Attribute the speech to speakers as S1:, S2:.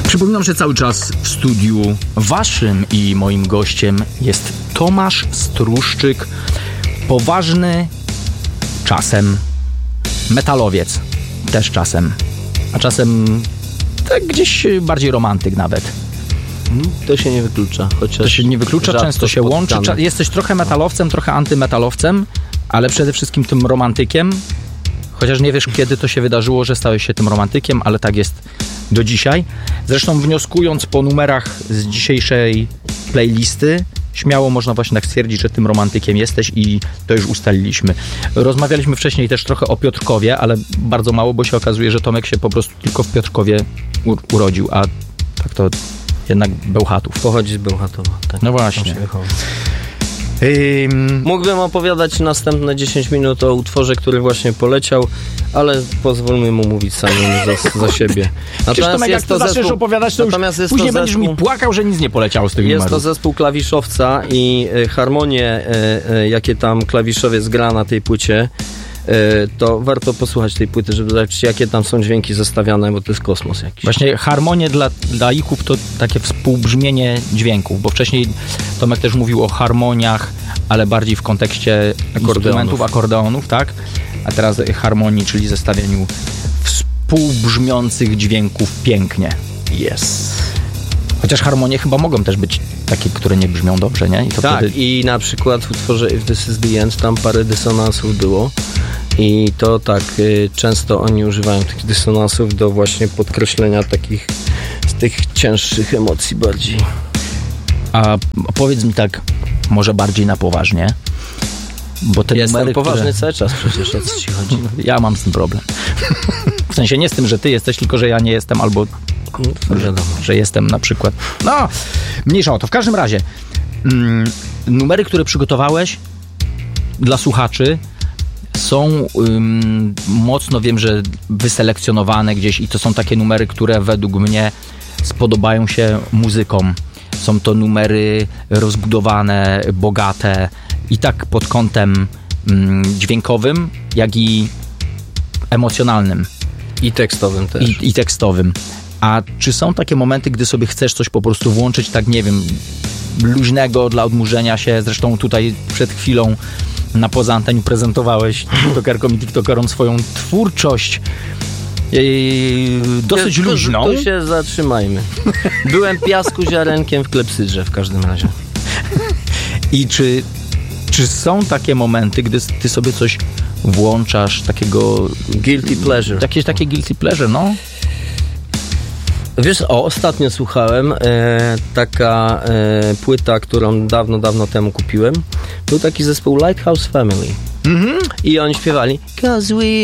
S1: Przypominam, że cały czas w studiu waszym i moim gościem jest Tomasz Struszczyk, poważny czasem metalowiec, też czasem, a czasem tak gdzieś bardziej romantyk nawet.
S2: To się nie wyklucza. Chociaż
S1: to się nie wyklucza, często się łączy. Jesteś trochę metalowcem, trochę antymetalowcem, ale przede wszystkim tym romantykiem. Chociaż nie wiesz, kiedy to się wydarzyło, że stałeś się tym romantykiem, ale tak jest do dzisiaj. Zresztą wnioskując po numerach z dzisiejszej playlisty, śmiało można właśnie tak stwierdzić, że tym romantykiem jesteś i to już ustaliliśmy. Rozmawialiśmy wcześniej też trochę o Piotrkowie, ale bardzo mało, bo się okazuje, że Tomek się po prostu tylko w Piotrkowie urodził, a tak to jednak Bełchatów.
S2: Pochodzi z Bełchatowa. Tak,
S1: no właśnie.
S2: Mógłbym opowiadać następne 10 minut o utworze, który właśnie poleciał, ale pozwólmy mu mówić samemu za siebie.
S1: Natomiast Tomek, jak to zaczniesz opowiadać, to już później będziesz mi płakał, że nic nie poleciało z tego numeru.
S2: Jest to zespół klawiszowca i harmonie, jakie tam klawiszowiec gra na tej płycie, to warto posłuchać tej płyty, żeby zobaczyć, jakie tam są dźwięki zestawiane, bo to jest kosmos jakiś.
S1: Właśnie harmonie dla laików to takie współbrzmienie dźwięków, bo wcześniej Tomek też mówił o harmoniach, ale bardziej w kontekście instrumentów, akordeonów, tak? A teraz harmonii, czyli zestawieniu współbrzmiących dźwięków pięknie.
S2: Yes.
S1: Chociaż harmonie chyba mogą też być takie, które nie brzmią dobrze, nie? I to
S2: tak,
S1: wtedy...
S2: i na przykład w utworze If This Is The End tam parę dysonansów było i to tak, często oni używają tych dysonansów do właśnie podkreślenia takich z tych cięższych emocji bardziej.
S1: A powiedz mi tak, może bardziej na poważnie, bo te
S2: Jestem
S1: numery,
S2: poważny cały czas przecież, o co ci chodzi?
S1: Ja mam z tym problem. W sensie nie z tym, że ty jesteś, tylko że ja nie jestem, albo że jestem na przykład. No, mniejsza o to. W każdym razie numery, które przygotowałeś dla słuchaczy są mocno, wiem, że wyselekcjonowane gdzieś i to są takie numery, które według mnie spodobają się muzykom. Są to numery rozbudowane, bogate i tak pod kątem dźwiękowym, jak i emocjonalnym.
S2: I tekstowym też.
S1: I tekstowym. A czy są takie momenty, gdy sobie chcesz coś po prostu włączyć, tak nie wiem, luźnego dla odmurzenia się? Zresztą tutaj przed chwilą na poza anteniu prezentowałeś tiktokerkom i tiktokerom swoją twórczość dosyć luźną.
S2: Tu się zatrzymajmy. Byłem piasku ziarenkiem w klepsydrze w każdym razie.
S1: I czy są takie momenty, gdy ty sobie coś włączasz, takiego...
S2: Guilty pleasure.
S1: Takie guilty pleasure, no.
S2: Wiesz, ostatnio słuchałem taka płyta, którą dawno temu kupiłem. Był taki zespół Lighthouse Family. I oni śpiewali 'Cause we